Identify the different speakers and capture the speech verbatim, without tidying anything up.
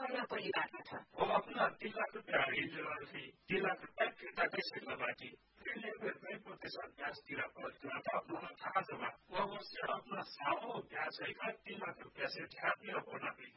Speaker 1: कहाँ परिवारका छ
Speaker 2: वो अपना तीन लाख रुपया रिजर्व थी तीन लाख रुपया फिर्ता कैसे लगाती फिर एक प्रतिशत ब्याज तिरा पड़ता था अपना था जब वो उससे अपना सालों ब्याज है तीन लाख रुपया से ध्यान होना भी